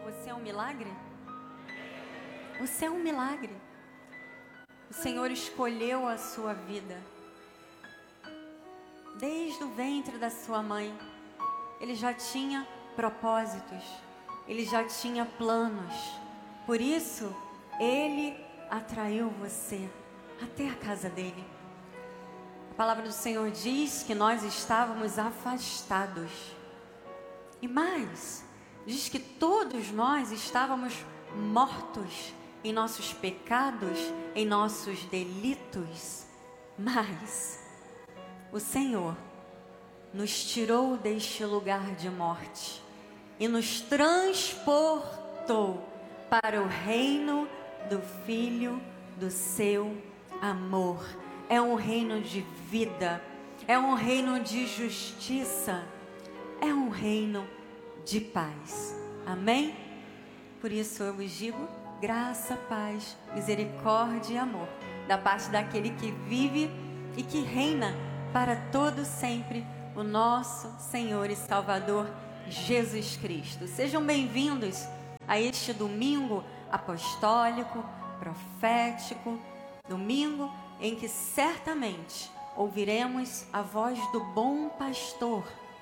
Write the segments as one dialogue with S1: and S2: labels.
S1: Você é um milagre? Você é um milagre. O Senhor escolheu a sua vida. Desde o ventre da sua mãe, Ele já tinha propósitos, Ele já tinha planos. Por isso, Ele atraiu você até a casa dEle. A palavra do Senhor diz que nós estávamos afastados. E mais, diz que todos nós estávamos mortos em nossos pecados, em nossos delitos. Mas o Senhor nos tirou deste lugar de morte e nos transportou para o reino do Filho do seu amor. É um reino de vida, é um reino de justiça, é um reino de paz. Amém? Por isso eu vos digo: graça, paz, misericórdia e amor da parte daquele que vive e que reina para todo sempre, o nosso Senhor e Salvador Jesus Cristo. Sejam bem-vindos a este domingo apostólico, profético, domingo em que certamente ouviremos a voz do bom pastor.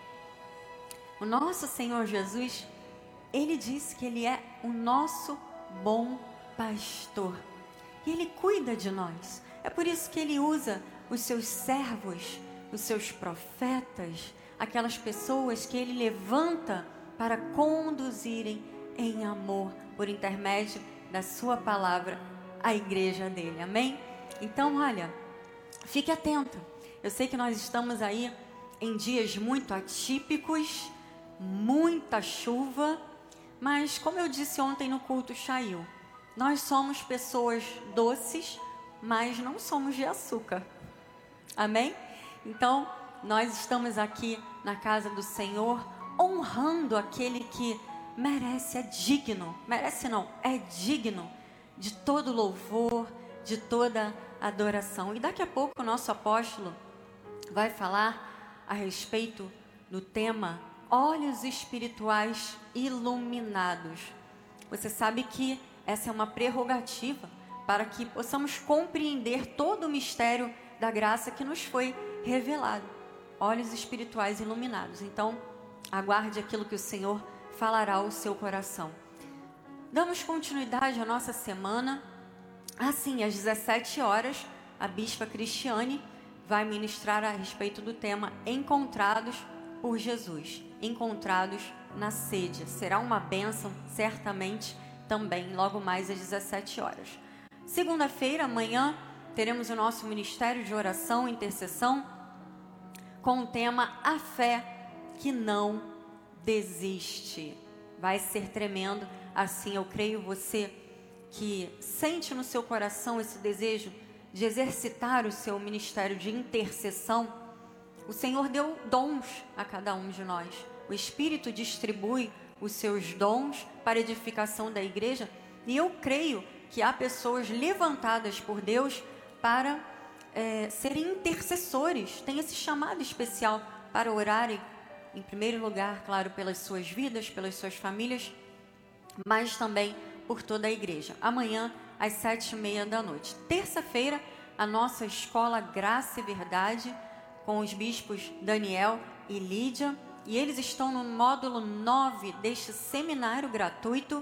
S1: O nosso Senhor Jesus, Ele disse que Ele é o nosso bom pastor. E Ele cuida de nós. É por isso que Ele usa os seus servos, os seus profetas, aquelas pessoas que Ele levanta para conduzirem em amor, por intermédio da sua palavra, a igreja dele. Amém? Então, olha, fique atento. Eu sei que nós estamos aí em dias muito atípicos, muita chuva, mas como eu disse ontem no culto Chail, nós somos pessoas doces, mas não somos de açúcar. Amém? Então, nós estamos aqui na casa do Senhor, honrando aquele que merece, é digno, merece não, é digno de todo louvor, de toda adoração. E daqui a pouco o nosso apóstolo vai falar a respeito do tema olhos espirituais iluminados. Você sabe que essa é uma prerrogativa para que possamos compreender todo o mistério da graça que nos foi revelado. Olhos espirituais iluminados. Então, aguarde aquilo que o Senhor falará ao seu coração. Damos continuidade à nossa semana. Assim, às 17 horas, a Bispa Cristiane vai ministrar a respeito do tema Encontrados por Jesus. Encontrados na sede. Será uma bênção, certamente, também, logo mais às 17 horas. Segunda-feira, amanhã, teremos o nosso Ministério de Oração e Intercessão com o tema A Fé que Não Desiste. Vai ser tremendo. Assim, eu creio, você que sente no seu coração esse desejo de exercitar o seu ministério de intercessão, o Senhor deu dons a cada um de nós. O Espírito distribui os seus dons para a edificação da igreja, e eu creio que há pessoas levantadas por Deus para serem intercessores. Tem esse chamado especial para orarem, em primeiro lugar, claro, pelas suas vidas, pelas suas famílias, mas também por toda a igreja. Amanhã, às 7h30 da noite. Terça-feira, a nossa escola Graça e Verdade, com os bispos Daniel e Lídia, e eles estão no módulo 9 deste seminário gratuito,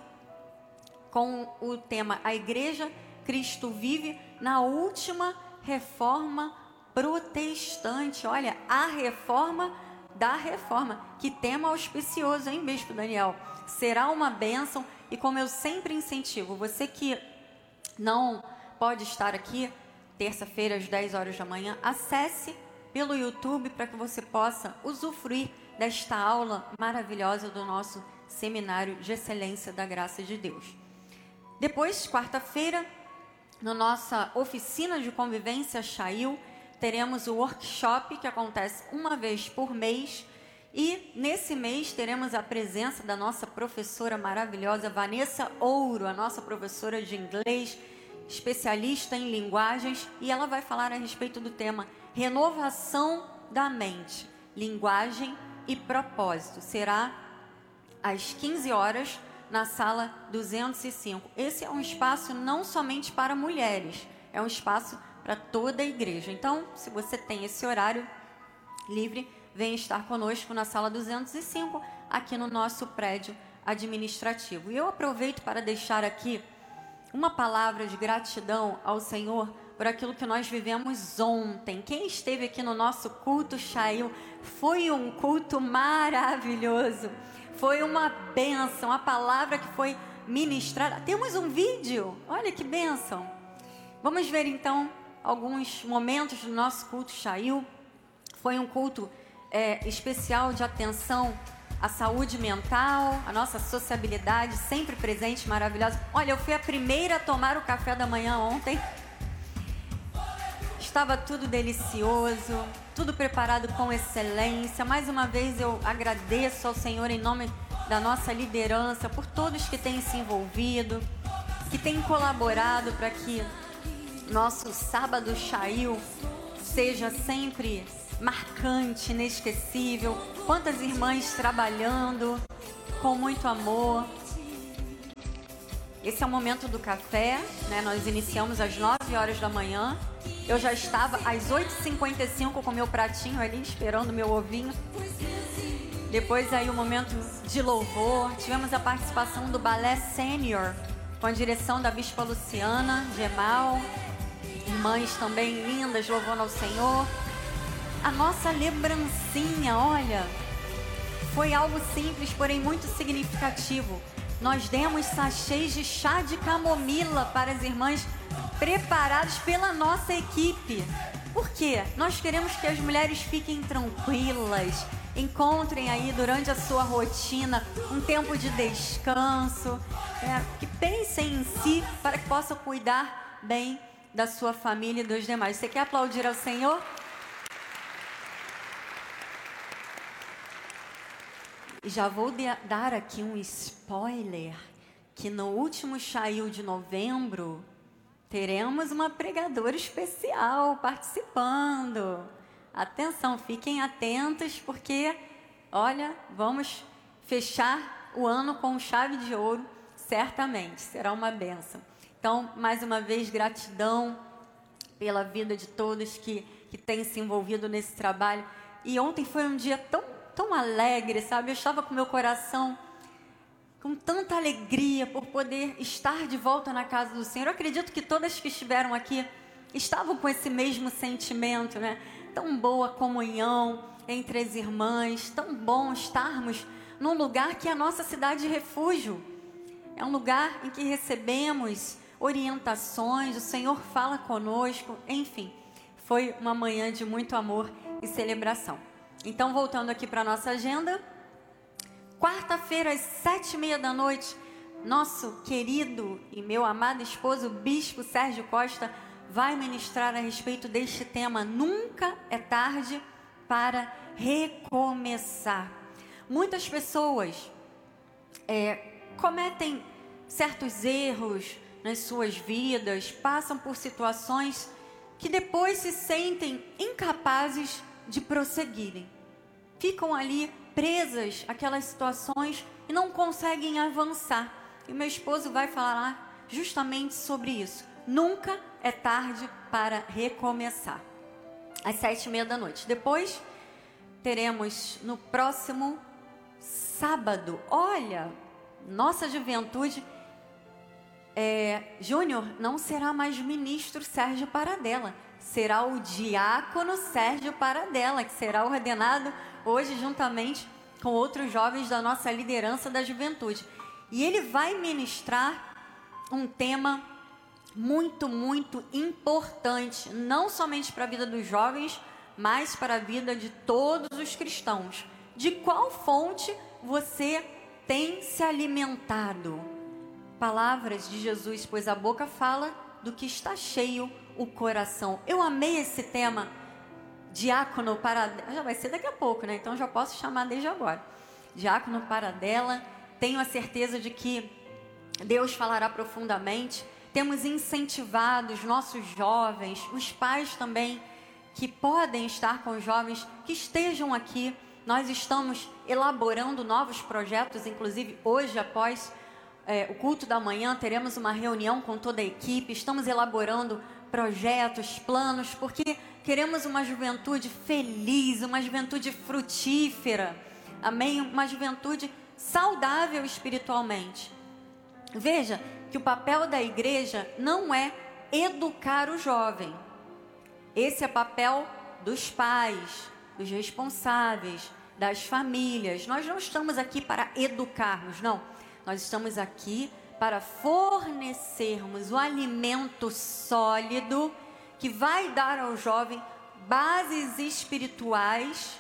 S1: com o tema A Igreja Cristo Vive na Última Reforma Protestante. Olha, a reforma da reforma. Que tema auspicioso, hein, Bispo Daniel? Será uma bênção. E como eu sempre incentivo, você que não pode estar aqui terça-feira às 10 horas da manhã, acesse pelo YouTube para que você possa usufruir desta aula maravilhosa do nosso seminário de excelência da graça de Deus. Depois, quarta-feira, na nossa oficina de convivência Chail, teremos o workshop que acontece uma vez por mês. E nesse mês teremos a presença da nossa professora maravilhosa, Vanessa Ouro, a nossa professora de inglês, especialista em linguagens, e ela vai falar a respeito do tema Renovação da Mente, Linguagem e Propósito. Será às 15 horas na sala 205. Esse é um espaço não somente para mulheres, é um espaço para toda a igreja. Então, se você tem esse horário livre, venha estar conosco na sala 205, aqui no nosso prédio administrativo. E eu aproveito para deixar aqui uma palavra de gratidão ao Senhor por aquilo que nós vivemos ontem. Quem esteve aqui no nosso culto Shail, foi um culto maravilhoso, foi uma bênção, a palavra que foi ministrada. Temos um vídeo, olha que bênção. Vamos ver então alguns momentos do nosso culto Shail. Foi um culto especial de atenção à saúde mental, à nossa sociabilidade, sempre presente, maravilhosa. Olha, eu fui a primeira a tomar o café da manhã ontem. Estava tudo delicioso, tudo preparado com excelência. Mais uma vez eu agradeço ao Senhor em nome da nossa liderança, por todos que têm se envolvido, que têm colaborado para que nosso sábado Shail seja sempre marcante, inesquecível. Quantas irmãs trabalhando com muito amor. Esse é o momento do café, né? Nós iniciamos às 9 horas da manhã. Eu já estava às 8h55 com meu pratinho ali, esperando meu ovinho. Depois aí o momento de louvor. Tivemos a participação do Balé Sênior, com a direção da Bispa Luciana Gemal. Irmãs também lindas, louvando ao Senhor. A nossa lembrancinha, olha, foi algo simples, porém muito significativo. Nós demos sachês de chá de camomila para as irmãs, preparados pela nossa equipe. Por quê? Nós queremos que as mulheres fiquem tranquilas, encontrem aí durante a sua rotina um tempo de descanso, que pensem em si para que possam cuidar bem da sua família e dos demais. Você quer aplaudir ao Senhor? E já vou dar aqui um spoiler, que no último Shail de novembro, teremos uma pregadora especial participando. Atenção, fiquem atentos, porque, olha, vamos fechar o ano com chave de ouro, certamente, será uma bênção. Então, mais uma vez, gratidão pela vida de todos que têm se envolvido nesse trabalho. E ontem foi um dia tão alegre, sabe? Eu estava com meu coração com tanta alegria por poder estar de volta na casa do Senhor. Eu acredito que todas que estiveram aqui estavam com esse mesmo sentimento, né? Tão boa comunhão entre as irmãs, tão bom estarmos num lugar que é a nossa cidade de refúgio. É um lugar em que recebemos orientações, o Senhor fala conosco, enfim. Foi uma manhã de muito amor e celebração. Então, voltando aqui para a nossa agenda, quarta-feira, às 7h30 da noite, nosso querido e meu amado esposo, Bispo Sérgio Costa, vai ministrar a respeito deste tema, nunca é tarde para recomeçar. Muitas pessoas cometem certos erros nas suas vidas, passam por situações que depois se sentem incapazes de prosseguirem. Ficam ali presas àquelas situações e não conseguem avançar. E meu esposo vai falar justamente sobre isso. Nunca é tarde para recomeçar. Às 7h30 da noite. Depois, teremos no próximo sábado. Olha, nossa juventude. Júnior não será mais ministro Sérgio Paradela. Será o diácono Sérgio Paradela, que será ordenado hoje juntamente com outros jovens da nossa liderança da juventude. E ele vai ministrar um tema muito, muito importante, não somente para a vida dos jovens, mas para a vida de todos os cristãos. De qual fonte você tem se alimentado? Palavras de Jesus, pois a boca fala do que está cheio o coração. Eu amei esse tema, Diácono Paradela. Já vai ser daqui a pouco, né? Então já posso chamar desde agora. Diácono Paradela. Tenho a certeza de que Deus falará profundamente. Temos incentivado os nossos jovens, os pais também, que podem estar com os jovens, que estejam aqui. Nós estamos elaborando novos projetos, inclusive hoje, após o culto da manhã, teremos uma reunião com toda a equipe, estamos elaborando projetos, planos, porque queremos uma juventude feliz, uma juventude frutífera, amém? Uma juventude saudável espiritualmente. Veja que o papel da igreja não é educar o jovem. Esse é papel dos pais, dos responsáveis, das famílias. Nós não estamos aqui para educarmos, não. Nós estamos aqui para fornecermos o alimento sólido que vai dar ao jovem bases espirituais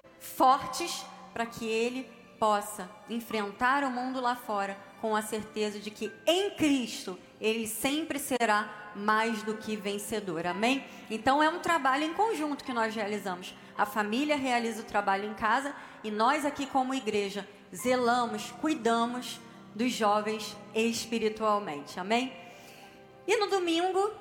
S1: fortes para que ele possa enfrentar o mundo lá fora com a certeza de que em Cristo ele sempre será mais do que vencedor, amém? Então é um trabalho em conjunto que nós realizamos. A família realiza o trabalho em casa e nós aqui como igreja zelamos, cuidamos dos jovens espiritualmente, amém? E no domingo,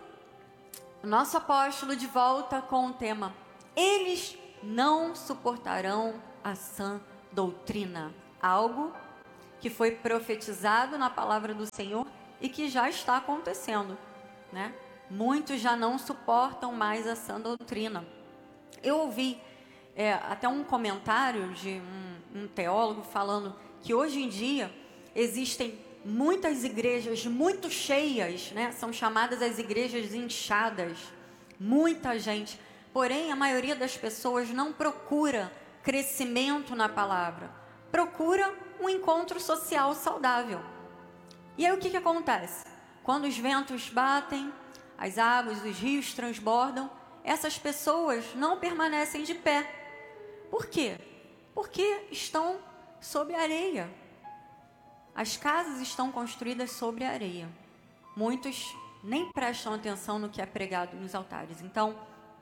S1: o nosso apóstolo de volta com o tema: eles não suportarão a sã doutrina. Algo que foi profetizado na palavra do Senhor e que já está acontecendo, né? Muitos já não suportam mais a sã doutrina. Eu ouvi até um comentário de um teólogo falando que hoje em dia existem muitas igrejas muito cheias, né? São chamadas as igrejas inchadas, muita gente. Porém, a maioria das pessoas não procura crescimento na palavra, procura um encontro social saudável. E aí o que acontece? Quando os ventos batem, as águas, os rios transbordam, essas pessoas não permanecem de pé. Por quê? Porque estão sob areia. As casas estão construídas sobre areia. Muitos nem prestam atenção no que é pregado nos altares. Então,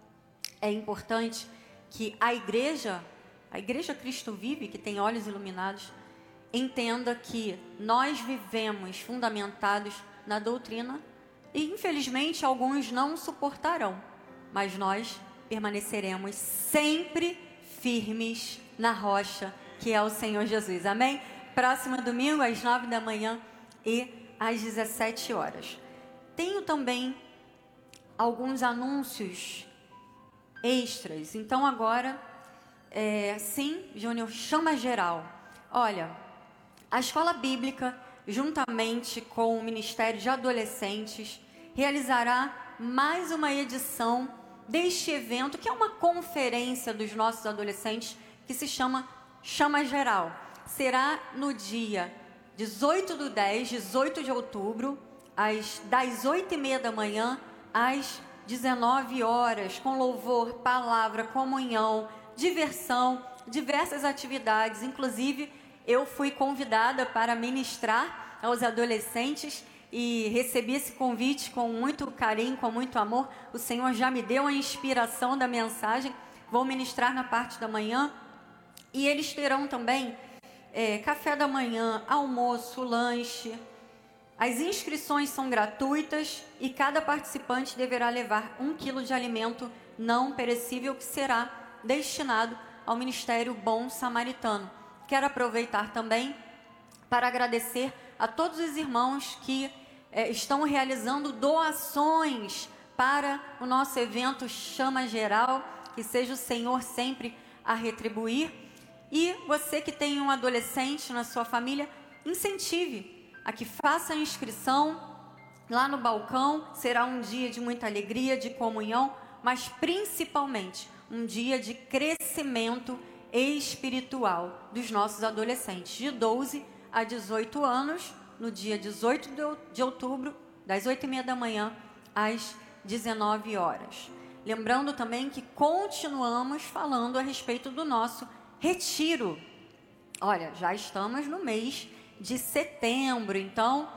S1: é importante que a igreja Cristo Vive, que tem olhos iluminados, entenda que nós vivemos fundamentados na doutrina e, infelizmente, alguns não suportarão, mas nós permaneceremos sempre firmes na rocha, que é o Senhor Jesus, amém? Próximo domingo, às 9 da manhã e às 17 horas. Tenho também alguns anúncios extras. Então agora, sim, Júnior, chama geral. Olha, a Escola Bíblica, juntamente com o Ministério de Adolescentes, realizará mais uma edição deste evento, que é uma conferência dos nossos adolescentes, que se chama Chama Geral. Será no dia 18 de outubro, das 8h30 da manhã às 19 horas, com louvor, palavra, comunhão, diversão, diversas atividades. Inclusive, eu fui convidada para ministrar aos adolescentes e recebi esse convite com muito carinho, com muito amor. O Senhor já me deu a inspiração da mensagem. Vou ministrar na parte da manhã e eles terão também café da manhã, almoço, lanche. As inscrições são gratuitas e cada participante deverá levar 1 quilo de alimento não perecível que será destinado ao Ministério Bom Samaritano. Quero aproveitar também para agradecer a todos os irmãos que estão realizando doações para o nosso evento Chama Geral. Que seja o Senhor sempre a retribuir. E você que tem um adolescente na sua família, incentive a que faça a inscrição lá no balcão. Será um dia de muita alegria, de comunhão, mas principalmente um dia de crescimento espiritual dos nossos adolescentes, de 12 a 18 anos, no dia 18 de outubro, das 8h30 da manhã às 19 horas. Lembrando também que continuamos falando a respeito do nosso retiro. Olha, já estamos no mês de setembro, então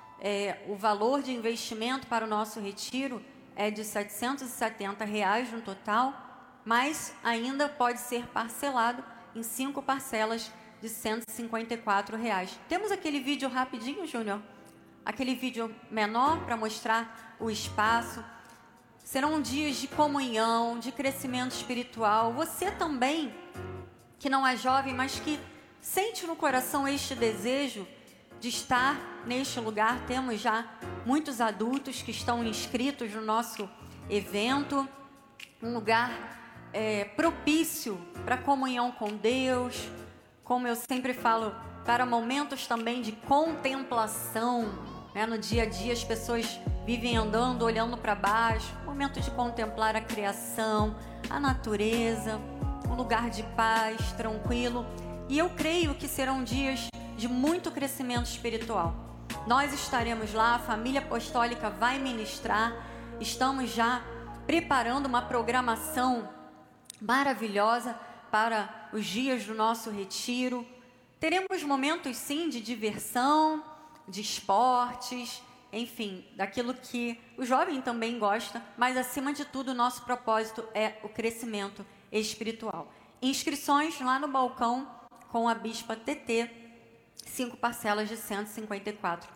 S1: o valor de investimento para o nosso retiro é de R$ 770 no total, mas ainda pode ser parcelado em 5 parcelas de R$ 154. Temos aquele vídeo rapidinho, Júnior? Aquele vídeo menor para mostrar o espaço. Serão dias de comunhão, de crescimento espiritual. Você também, que não é jovem, mas que sente no coração este desejo de estar neste lugar. Temos já muitos adultos que estão inscritos no nosso evento, um lugar propício para comunhão com Deus, como eu sempre falo, para momentos também de contemplação, né? No dia a dia as pessoas vivem andando, olhando para baixo, momento de contemplar a criação, a natureza, um lugar de paz, tranquilo. E eu creio que serão dias de muito crescimento espiritual. Nós estaremos lá, a família apostólica vai ministrar, estamos já preparando uma programação maravilhosa para os dias do nosso retiro. Teremos momentos sim de diversão, de esportes, enfim, daquilo que o jovem também gosta, mas acima de tudo o nosso propósito é o crescimento espiritual. Inscrições lá no balcão com a Bispa TT, 5 parcelas de R$154.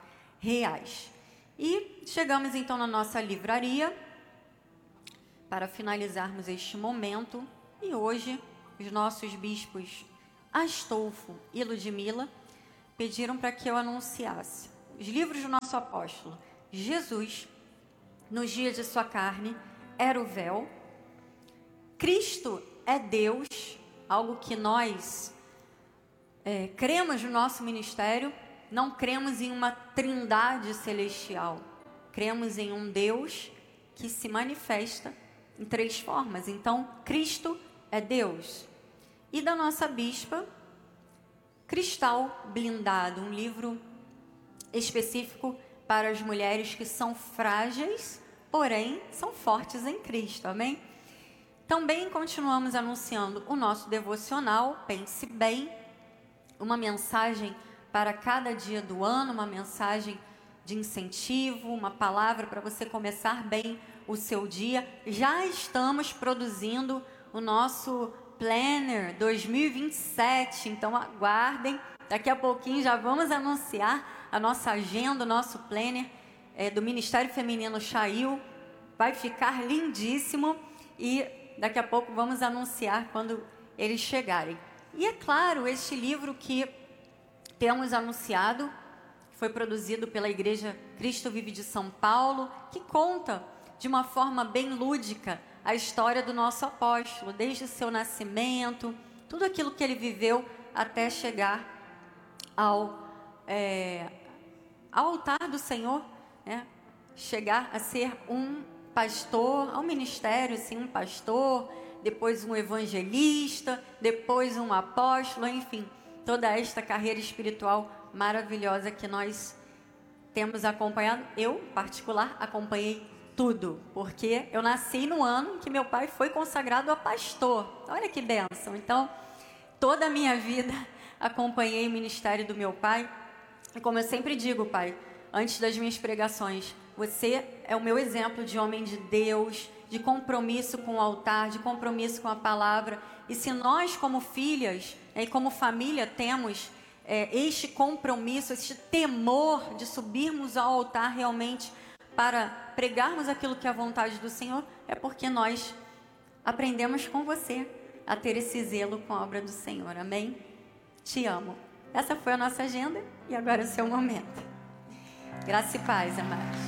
S1: E chegamos então na nossa livraria para finalizarmos este momento. E hoje os nossos bispos Astolfo e Ludmila pediram para que eu anunciasse os livros do nosso apóstolo. Jesus, nos dias de sua carne, era o véu. Cristo é Deus, algo que nós cremos no nosso ministério. Não cremos em uma trindade celestial. Cremos em um Deus que se manifesta em 3 formas. Então, Cristo é Deus. E da nossa bispa, Cristal Blindado, um livro específico para as mulheres que são frágeis, porém são fortes em Cristo, amém? Também continuamos anunciando o nosso devocional, Pense Bem, uma mensagem para cada dia do ano, uma mensagem de incentivo, uma palavra para você começar bem o seu dia. Já estamos produzindo o nosso Planner 2027, então aguardem, daqui a pouquinho já vamos anunciar a nossa agenda, o nosso Planner do Ministério Feminino Chail, vai ficar lindíssimo e daqui a pouco vamos anunciar quando eles chegarem. E é claro, este livro que temos anunciado, foi produzido pela Igreja Cristo Vive de São Paulo, que conta de uma forma bem lúdica a história do nosso apóstolo, desde o seu nascimento, tudo aquilo que ele viveu até chegar ao altar do Senhor, né? Chegar a ser um pastor, ao ministério, assim, um pastor, depois um evangelista, depois um apóstolo, enfim, toda esta carreira espiritual maravilhosa que nós temos acompanhado. Eu, em particular, acompanhei tudo, porque eu nasci no ano que meu pai foi consagrado a pastor. Olha que bênção. Então, toda a minha vida acompanhei o ministério do meu pai. E como eu sempre digo, pai, antes das minhas pregações, você é o meu exemplo de homem de Deus, de compromisso com o altar, de compromisso com a palavra. E se nós, como filhas e como família, temos este compromisso, este temor de subirmos ao altar realmente para pregarmos aquilo que é a vontade do Senhor, é porque nós aprendemos com você a ter esse zelo com a obra do Senhor, amém? Te amo. Essa foi a nossa agenda e agora é o seu momento. Graça e paz, amados.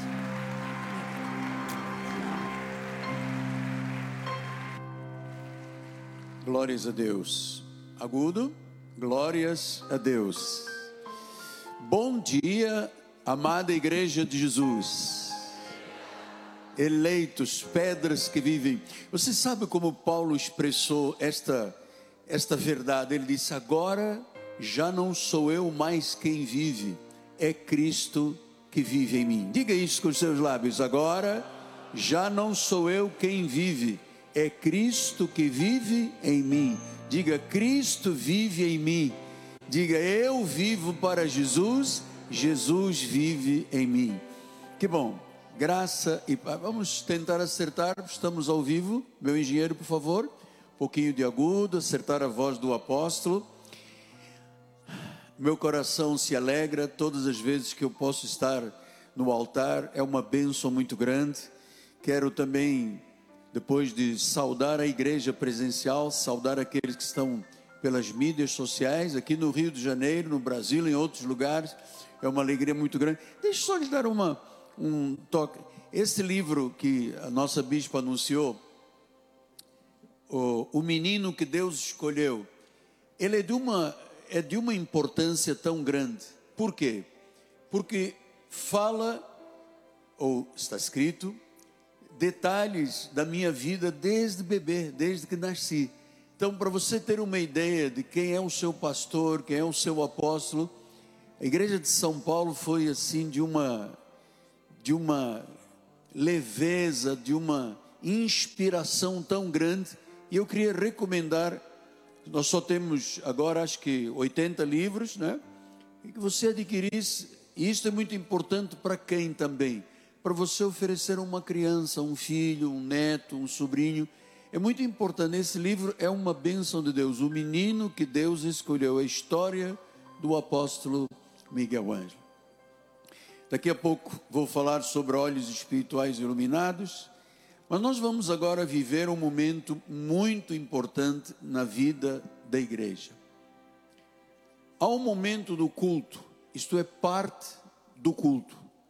S2: Glórias a Deus. Agudo, glórias a Deus. Bom dia, amada Igreja de Jesus. Eleitos, pedras que vivem. Você sabe como Paulo expressou esta verdade? Ele disse: agora já não sou eu mais quem vive, é Cristo que vive em mim. Diga isso com os seus lábios. Agora já não sou eu quem vive, é Cristo que vive em mim. Diga: Cristo vive em mim. Diga: eu vivo para Jesus, Jesus vive em mim. Que bom. Graça e paz. Vamos tentar acertar, estamos ao vivo. Meu engenheiro, por favor. Um pouquinho de agudo, acertar a voz do apóstolo. Meu coração se alegra todas as vezes que eu posso estar no altar. É uma bênção muito grande. Quero também, depois de saudar a igreja presencial, saudar aqueles que estão pelas mídias sociais, aqui no Rio de Janeiro, no Brasil, em outros lugares. é uma alegria muito grande. Deixa eu só lhe dar um toque. Esse livro que a nossa bispa anunciou, o Menino que Deus Escolheu, ele é de uma importância tão grande. Por quê? Porque fala, ou está escrito, detalhes da minha vida desde bebê, desde que nasci. Então, para você ter uma ideia de quem é o seu pastor, quem é o seu apóstolo, a igreja de São Paulo foi assim de uma leveza, de uma inspiração tão grande. E eu queria recomendar, nós só temos agora acho que 80 livros, né? E que você adquirisse, e isso é muito importante para quem também? Para você oferecer a uma criança, um filho, um neto, um sobrinho. É muito importante, esse livro é uma bênção de Deus. O Menino que Deus Escolheu, a história do apóstolo Miguel Ângelo. Daqui a pouco vou falar sobre olhos espirituais iluminados, mas nós vamos agora viver um momento muito importante na vida da igreja. Há um momento do culto, isto é parte do culto,